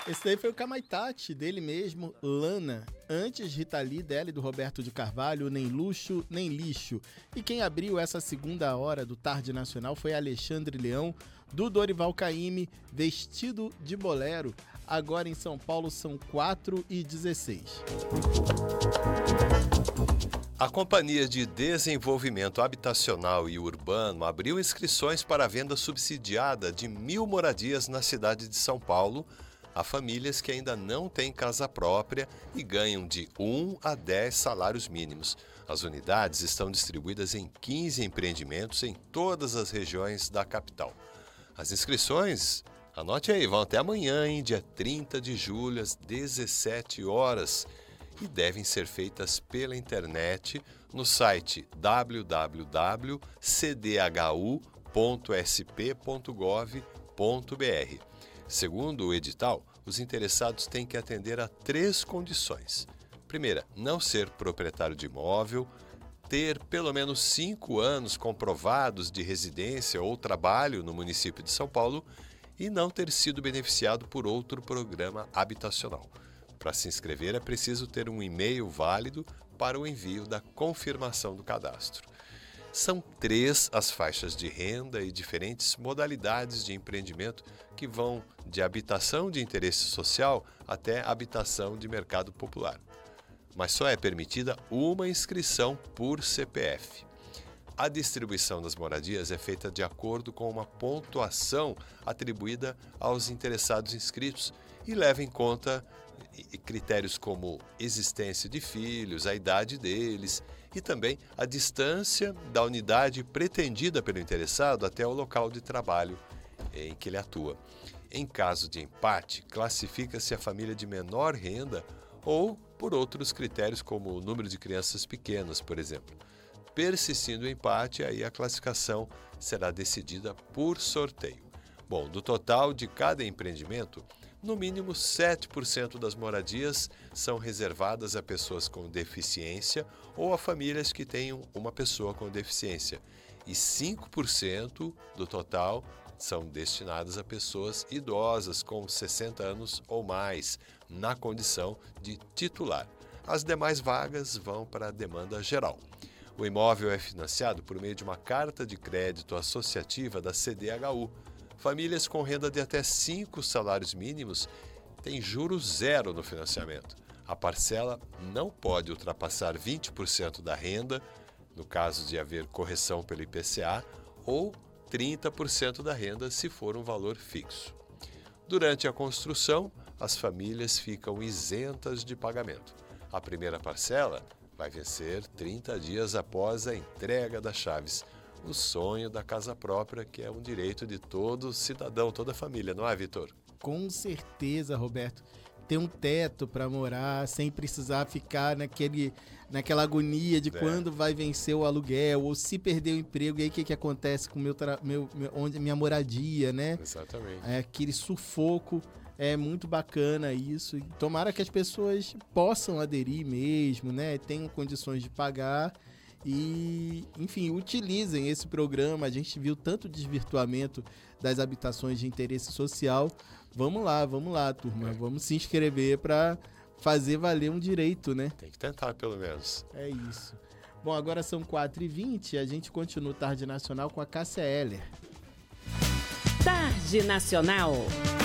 Esse daí foi o Kamaitachi, dele mesmo, Lana. Antes, Rita Lee, dela e do Roberto de Carvalho, Nem Luxo, Nem Lixo. E quem abriu essa segunda hora do Tarde Nacional foi Alexandre Leão, do Dorival Caymmi, Vestido de Bolero. Agora em São Paulo são 4h16. A Companhia de Desenvolvimento Habitacional e Urbano abriu inscrições para a venda subsidiada de 1.000 moradias na cidade de São Paulo a famílias que ainda não têm casa própria e ganham de 1 a 10 salários mínimos. As unidades estão distribuídas em 15 empreendimentos em todas as regiões da capital. As inscrições, anote aí, vão até amanhã, dia 30 de julho, às 17 horas. E devem ser feitas pela internet no site www.cdhu.sp.gov.br. Segundo o edital, os interessados têm que atender a 3 condições. Primeira, não ser proprietário de imóvel, ter pelo menos 5 anos comprovados de residência ou trabalho no município de São Paulo e não ter sido beneficiado por outro programa habitacional. Para se inscrever é preciso ter um e-mail válido para o envio da confirmação do cadastro. São 3 as faixas de renda e diferentes modalidades de empreendimento que vão de habitação de interesse social até habitação de mercado popular. Mas só é permitida uma inscrição por CPF. A distribuição das moradias é feita de acordo com uma pontuação atribuída aos interessados inscritos e leva em conta critérios como existência de filhos, a idade deles e também a distância da unidade pretendida pelo interessado até o local de trabalho em que ele atua. Em caso de empate, classifica-se a família de menor renda ou por outros critérios como o número de crianças pequenas, por exemplo. Persistindo o empate, aí a classificação será decidida por sorteio. Bom, do total de cada empreendimento, no mínimo 7% das moradias são reservadas a pessoas com deficiência ou a famílias que tenham uma pessoa com deficiência. E 5% do total são destinadas a pessoas idosas com 60 anos ou mais, na condição de titular. As demais vagas vão para a demanda geral. O imóvel é financiado por meio de uma carta de crédito associativa da CDHU. Famílias com renda de até 5 salários mínimos têm juros zero no financiamento. A parcela não pode ultrapassar 20% da renda, no caso de haver correção pelo IPCA, ou 30% da renda se for um valor fixo. Durante a construção, as famílias ficam isentas de pagamento. A primeira parcela vai vencer 30 dias após a entrega das chaves. O sonho da casa própria, que é um direito de todo cidadão, toda família, não é, Vitor? Com certeza, Roberto. Ter um teto para morar sem precisar ficar naquela agonia de quando vai vencer o aluguel ou se perder o emprego. E aí o que acontece com minha moradia, né? Exatamente. É aquele sufoco. É muito bacana isso. Tomara que as pessoas possam aderir mesmo, né? Tenham condições de pagar e, enfim, utilizem esse programa. A gente viu tanto desvirtuamento das habitações de interesse social. Vamos lá, turma. Vamos se inscrever para fazer valer um direito, né? Tem que tentar, pelo menos. É isso. Bom, agora são 4h20. A gente continua o Tarde Nacional com a Cássia Eller. Tarde Nacional.